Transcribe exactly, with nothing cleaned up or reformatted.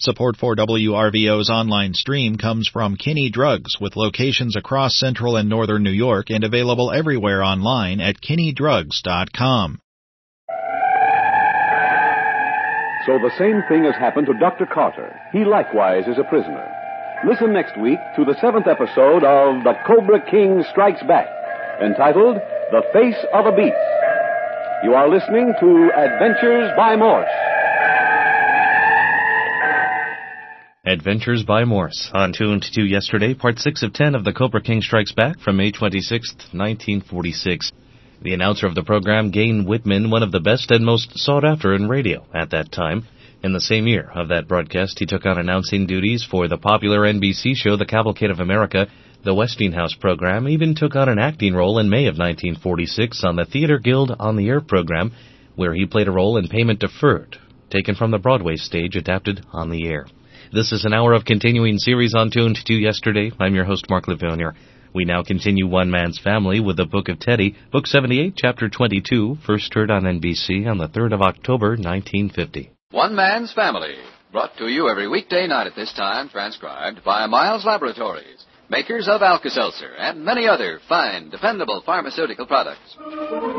Support for W R V O's online stream comes from Kinney Drugs, with locations across central and northern New York and available everywhere online at kinney drugs dot com. So the same thing has happened to Doctor Carter. He likewise is a prisoner. Listen next week to the seventh episode of The Cobra King Strikes Back, entitled The Face of a Beast. You are listening to Adventures by Morse. Adventures by Morse, on Tuned to Yesterday, Part six of ten of The Cobra King Strikes Back from May twenty-sixth, nineteen forty-six. The announcer of the program, Gain Whitman, one of the best and most sought after in radio at that time. In the same year of that broadcast, he took on announcing duties for the popular N B C show The Cavalcade of America. The Westinghouse program, even took on an acting role in May of nineteen forty-six on the Theater Guild on the Air program, where he played a role in Payment Deferred, taken from the Broadway stage, adapted on the air. This is an hour of continuing series on Tuned to Yesterday. I'm your host, Mark Lavonia. We now continue One Man's Family with the Book of Teddy, Book seventy-eight, Chapter twenty-two, first heard on N B C on the third of October, nineteen fifty. One Man's Family, brought to you every weekday night at this time, transcribed by Miles Laboratories, makers of Alka-Seltzer and many other fine, dependable pharmaceutical products.